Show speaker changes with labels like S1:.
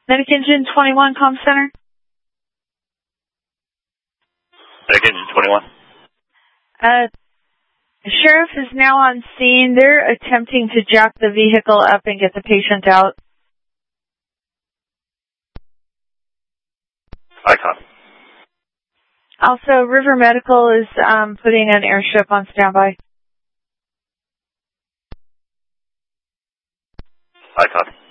S1: Medic Engine 21, Comm Center.
S2: Medic Engine 21.
S1: The sheriff is now on scene. They're attempting to jack the vehicle up and get the patient out.
S2: I copy.
S1: Also, River Medical is putting an airstrip on standby.
S2: I copy.